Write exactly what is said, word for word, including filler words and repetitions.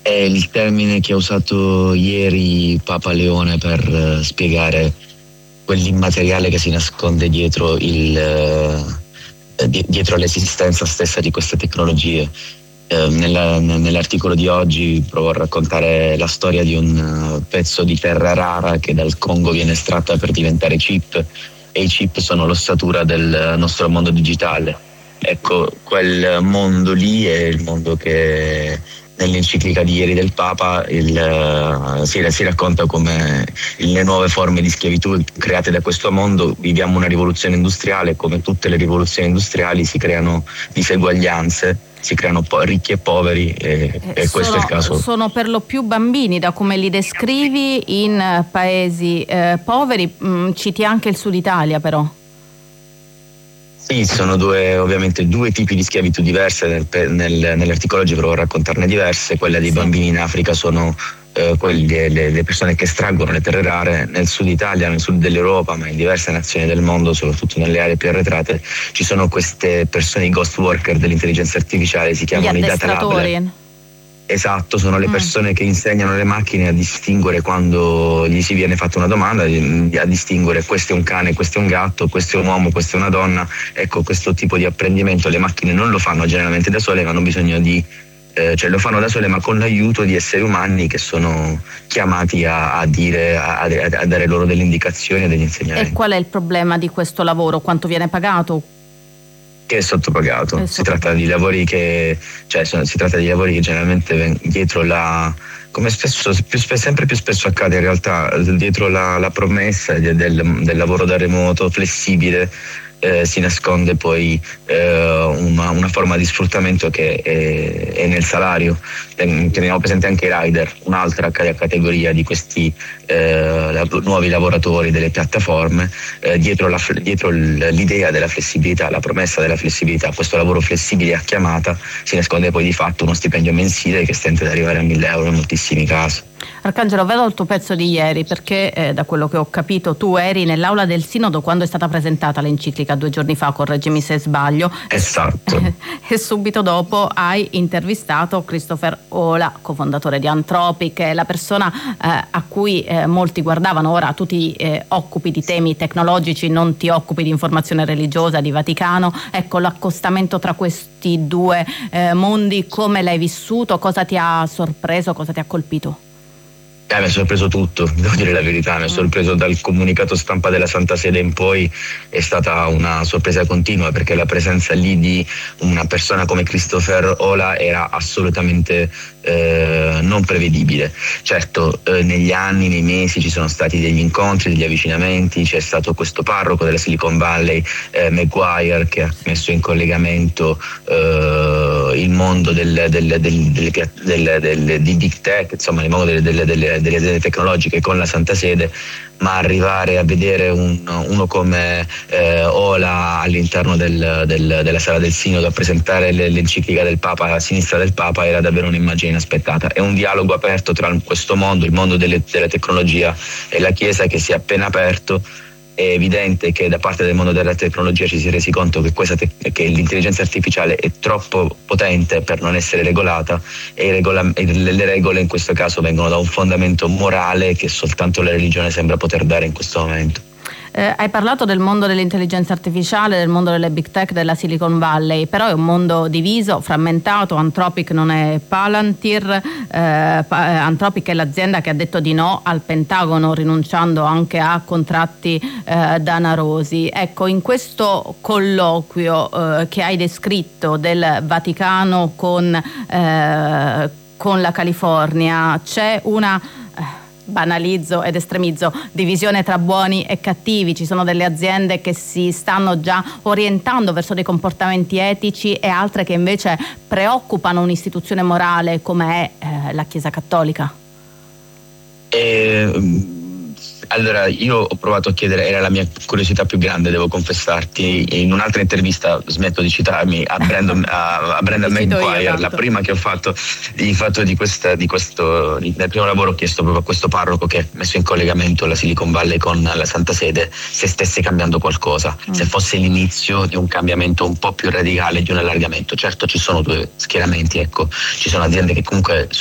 È il termine che ha usato ieri Papa Leone per uh, spiegare quell'immateriale che si nasconde dietro il uh, di- dietro l'esistenza stessa di queste tecnologie. Uh, nella, nell'articolo di oggi provo a raccontare la storia di un uh, pezzo di terra rara che dal Congo viene estratta per diventare chip, e i chip sono l'ossatura del nostro mondo digitale. Ecco, quel mondo lì è il mondo che nell'enciclica di ieri del Papa il, uh, si, si racconta come le nuove forme di schiavitù create da questo mondo. Viviamo una rivoluzione industriale, come tutte le rivoluzioni industriali si creano diseguaglianze, si creano po- ricchi e poveri, e, eh, e questo sono, è il caso. Sono per lo più bambini, da come li descrivi, in paesi eh, poveri. Mm, citi anche il Sud Italia, però. Sì, sono due, ovviamente due tipi di schiavitù diverse. Nel, nel, nell'articolo oggi provo a raccontarne diverse. Quella dei Sì. bambini in Africa sono eh, quelli, le, le persone che estraggono le terre rare. Nel Sud Italia, nel sud dell'Europa, ma in diverse nazioni del mondo, soprattutto nelle aree più arretrate, ci sono queste persone, i ghost worker dell'intelligenza artificiale, si chiamano i data lab. Esatto, sono le persone mm. che insegnano le macchine a distinguere, quando gli si viene fatta una domanda, a distinguere questo è un cane, questo è un gatto, questo è un uomo, questa è una donna. Ecco, questo tipo di apprendimento le macchine non lo fanno generalmente da sole, ma hanno bisogno di eh, cioè lo fanno da sole, ma con l'aiuto di esseri umani che sono chiamati a, a dire a, a dare loro delle indicazioni e degli insegnamenti. E qual è il problema di questo lavoro? Quanto viene pagato? Che è sottopagato. È si tratta di lavori che cioè sono, si tratta di lavori che generalmente dietro la, come spesso più, sempre più spesso accade in realtà, dietro la, la promessa del, del lavoro da remoto flessibile eh, si nasconde poi eh, una, una forma di sfruttamento che è, è nel salario. Teniamo presente anche i rider, un'altra categoria di questi eh, nuovi lavoratori delle piattaforme. Eh, dietro, la, dietro l'idea della flessibilità, la promessa della flessibilità, questo lavoro flessibile a chiamata, si nasconde poi di fatto uno stipendio mensile che stenta ad arrivare a mille euro in moltissimi casi. Arcangelo, vedo il tuo pezzo di ieri, perché eh, da quello che ho capito tu eri nell'aula del Sinodo quando è stata presentata l'enciclica due giorni fa, correggimi se sbaglio. Esatto. E, e subito dopo hai intervistato Christopher Ola, cofondatore di Anthropic, che è la persona eh, a cui eh, molti guardavano. Ora tu ti eh, occupi di temi tecnologici, non ti occupi di informazione religiosa, di Vaticano. Ecco, l'accostamento tra questi due eh, mondi, come l'hai vissuto? Cosa ti ha sorpreso? Cosa ti ha colpito? Eh, mi ha sorpreso tutto, devo dire la verità, mi ha sorpreso dal comunicato stampa della Santa Sede in poi. È stata una sorpresa continua, perché la presenza lì di una persona come Christopher Ola era assolutamente eh, non prevedibile. Certo, eh, negli anni, nei mesi ci sono stati degli incontri, degli avvicinamenti, c'è stato questo parroco della Silicon Valley, eh, Maguire, che ha messo in collegamento eh, il mondo del, del, del, delle, del, del, di big tech, insomma il mondo delle, delle, delle delle aziende tecnologiche con la Santa Sede, ma arrivare a vedere un, uno come eh, Ola all'interno del, del, della sala del Sinodo a presentare l'enciclica del Papa a sinistra del Papa era davvero un'immagine inaspettata. È un dialogo aperto tra questo mondo, il mondo delle, della tecnologia, e la Chiesa, che si è appena aperto. È evidente che da parte del mondo della tecnologia ci si è resi conto che, questa te- che l'intelligenza artificiale è troppo potente per non essere regolata, e, i regola- e le regole in questo caso vengono da un fondamento morale che soltanto la religione sembra poter dare in questo momento. Eh, hai parlato del mondo dell'intelligenza artificiale, del mondo delle big tech, della Silicon Valley, però è un mondo diviso, frammentato. Anthropic non è Palantir, eh, Anthropic è l'azienda che ha detto di no al Pentagono, rinunciando anche a contratti eh, danarosi. Ecco, in questo colloquio eh, che hai descritto del Vaticano con, eh, con la California, c'è una... banalizzo ed estremizzo, divisione tra buoni e cattivi. Ci sono delle aziende che si stanno già orientando verso dei comportamenti etici e altre che invece preoccupano un'istituzione morale come è eh, la Chiesa Cattolica. Eh, allora, io ho provato a chiedere, era la mia curiosità più grande, devo confessarti. In un'altra intervista, smetto di citarmi, a Brandon, a, a Brandon Maguire, la prima che ho fatto, il fatto di questa, di questo, nel primo lavoro ho chiesto proprio a questo parroco che ha messo in collegamento la Silicon Valley con la Santa Sede se stesse cambiando qualcosa, mm. se fosse l'inizio di un cambiamento un po' più radicale, di un allargamento. Certo, ci sono due schieramenti, ecco, ci sono aziende che comunque